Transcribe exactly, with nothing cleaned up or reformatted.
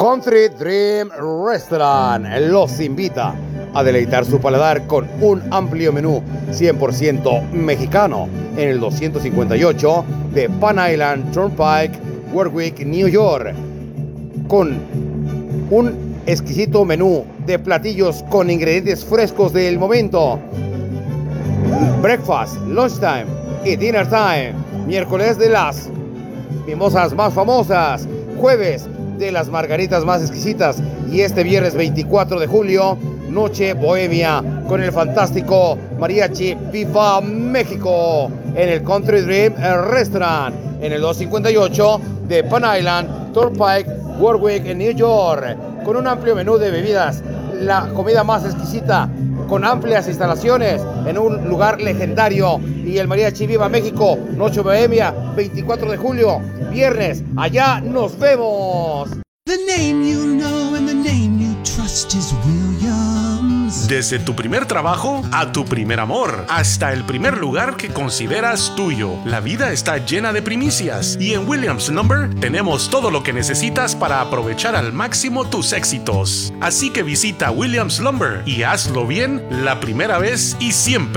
Country Dream Restaurant los invita a deleitar su paladar con un amplio menú cien por ciento mexicano en el doscientos cincuenta y ocho de Pan Island Turnpike, Warwick, New York, con un exquisito menú de platillos con ingredientes frescos del momento. Breakfast, lunchtime y dinner time. Miércoles de las mimosas más famosas. Jueves de las margaritas más exquisitas. Y este viernes veinticuatro de julio, noche bohemia con el fantástico mariachi Viva México en el Country Dream Restaurant en el doscientos cincuenta y ocho de Pan Island Turnpike, Warwick, en New York, con un amplio menú de bebidas, la comida más exquisita, con amplias instalaciones en un lugar legendario, y el mariachi Viva México, noche bohemia, veinticuatro de julio, viernes. Allá nos vemos. The name you know and the name you trust is Williams. Desde tu primer trabajo a tu primer amor, hasta el primer lugar que consideras tuyo, la vida está llena de primicias, y en Williams Lumber tenemos todo lo que necesitas para aprovechar al máximo tus éxitos. Así que visita Williams Lumber y hazlo bien la primera vez y siempre.